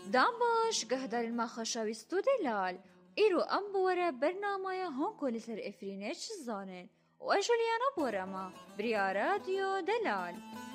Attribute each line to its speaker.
Speaker 1: دام باش گهدار ما خشاویستو دلال ایرو ام بوره برنامه هونکو لسر افرینه چه زانن و اجولیانا بورما بریا رادیو دلال